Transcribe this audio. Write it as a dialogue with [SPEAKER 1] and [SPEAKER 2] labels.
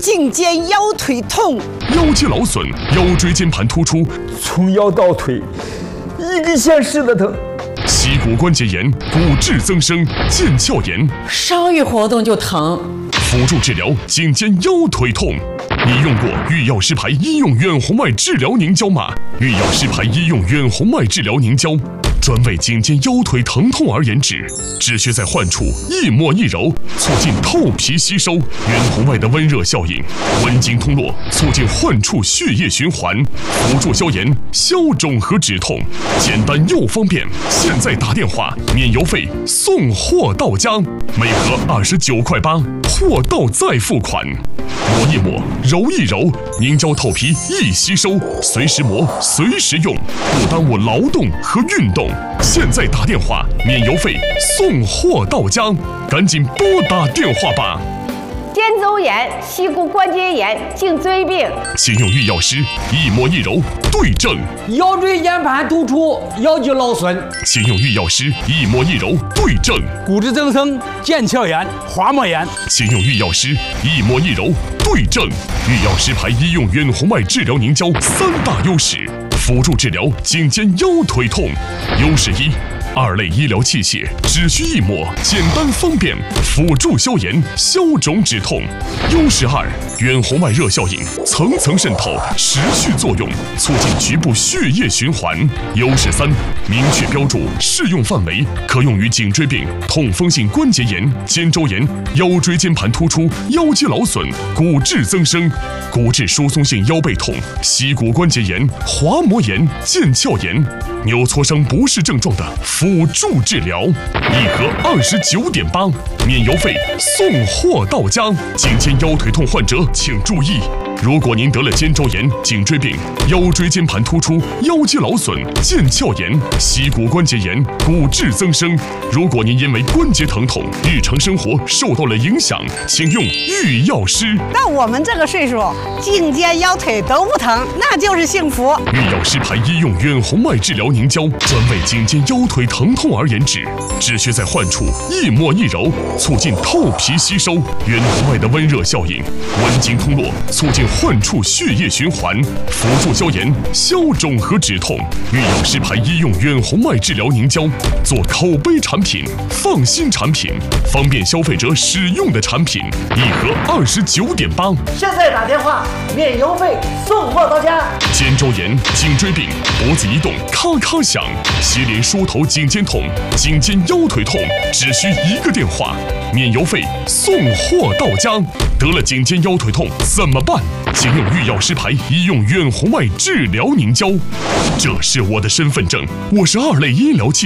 [SPEAKER 1] 颈肩腰腿痛，
[SPEAKER 2] 腰肌劳损，腰椎间盘突出，
[SPEAKER 3] 从腰到腿，一个县市的疼。
[SPEAKER 2] 膝骨关节炎、骨质增生、腱鞘炎，
[SPEAKER 4] 稍一活动就疼。
[SPEAKER 2] 辅助治疗颈肩腰腿痛。你用过御药师牌医用远红外治疗凝胶吗？御药师牌医用远红外治疗凝胶，专为颈肩腰腿疼痛而研制，只需在患处一抹一揉，促进透皮吸收，远红外的温热效应，温经通络，促进患处血液循环，辅助消炎、消肿和止痛，简单又方便。现在打电话，免邮费，送货到家，每盒29块8，货到再付款。抹一抹，揉一揉，凝胶透皮易吸收，随时磨，随时用，不耽误劳动和运动。现在打电话，免邮费，送货到家，赶紧拨打电话吧。
[SPEAKER 5] 肩周炎、膝骨关节炎、颈椎病，
[SPEAKER 2] 请用御药师一抹一揉对症。
[SPEAKER 6] 腰椎间盘突出、腰肌劳损，
[SPEAKER 2] 请用御药师一抹一揉对症。
[SPEAKER 6] 骨质增生、腱鞘炎、滑膜炎，
[SPEAKER 2] 请用御药师一抹一揉对症。御药师牌医用远红外治疗凝胶3大优势，辅助治疗颈肩腰腿痛。优势1。2类医疗器械，只需一抹，简单方便，辅助消炎、消肿止痛。优势2，远红外热效应，层层渗透，持续作用，促进局部血液循环。优势3，明确标注，适用范围，可用于颈椎病、痛风性关节炎、肩周炎、腰椎间盘突出、腰肌劳损、骨质增生、骨质疏松性腰背痛、膝骨关节炎、滑膜炎、腱鞘炎、扭挫伤不适症状的辅助治疗，一盒29.8，免邮费，送货到家。颈肩腰腿痛患者请注意，如果您得了肩周炎、颈椎病、腰椎间盘突出、腰肌劳损、腱鞘炎、膝骨关节炎、骨质增生，如果您因为关节疼痛，日常生活受到了影响，请用御药师。
[SPEAKER 1] 到我们这个岁数，颈肩腰腿都不疼，那就是幸福。
[SPEAKER 2] 御药师牌医用远红外治疗凝胶，专为颈肩腰腿疼痛而研制，只需在患处一抹一揉，促进透皮吸收，远红外的温热效应，温经通络，促进患处血液循环，辅助消炎、消肿和止痛。御药师牌医用远红外治疗凝胶，做口碑产品、放心产品、方便消费者使用的产品，一盒29.8。
[SPEAKER 7] 现在打电话，免邮费，送货到家。
[SPEAKER 2] 肩周炎、颈椎病、脖子一动咔咔响，接连梳头颈肩痛、颈肩腰腿痛，只需一个电话，免邮费，送货到家。得了颈肩腰腿痛怎么办？请用御药师牌医用远红外治疗凝胶，这是我的身份证，我是2类医疗器